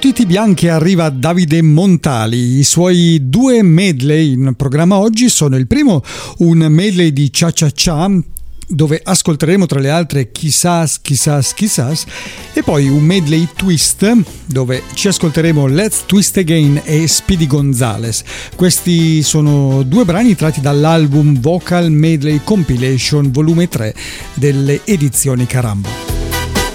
Titi Bianchi arriva Davide Montali. I suoi due medley in programma oggi sono: il primo, un medley di Cha Cha Cha, dove ascolteremo tra le altre Quizás, Quizás, Quizás, e poi un medley twist dove ci ascolteremo Let's Twist Again e Speedy Gonzales. Questi sono due brani tratti dall'album Vocal Medley Compilation volume 3 delle edizioni Carambo.